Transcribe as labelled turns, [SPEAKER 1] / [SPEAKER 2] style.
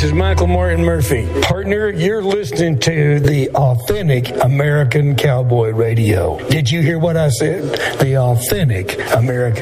[SPEAKER 1] This is Michael Martin Murphy. Partner, you're listening to the Authentic American Cowboy Radio. Did you hear what I said? The Authentic American